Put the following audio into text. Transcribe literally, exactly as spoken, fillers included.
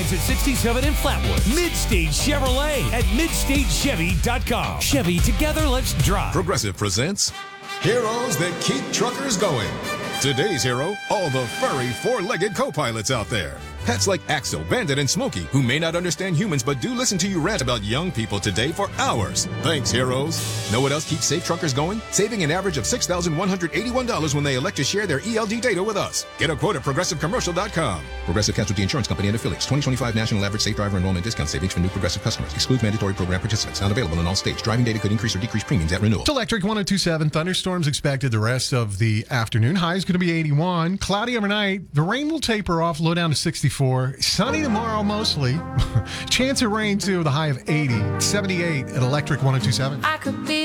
exit sixty-seven in Flatwood. Midstage Chevrolet at midstage chevy dot com. Chevy, together, let's drive. Progressive presents Heroes That Keep Truckers Going. Today's hero, all the furry four-legged co-pilots out there. Pets like Axel, Bandit, and Smokey, who may not understand humans but do listen to you rant about young people today for hours. Thanks, heroes. Know what else keeps safe truckers going? Saving an average of six thousand one hundred eighty-one dollars when they elect to share their E L D data with us. Get a quote at progressive commercial dot com. Progressive Casualty Insurance Company and Affiliates. twenty twenty-five National Average Safe Driver Enrollment Discount Savings for new Progressive customers. Excludes mandatory program participants. Not available in all states. Driving data could increase or decrease premiums at renewal. It's Electric one oh two point seven. Thunderstorms expected the rest of the afternoon. High is going to be eighty-one. Cloudy overnight. The rain will taper off. Low down to sixty-four. Sunny tomorrow mostly. Chance of rain too. The high of eighty. seventy-eight at Electric one oh two point seven. I could be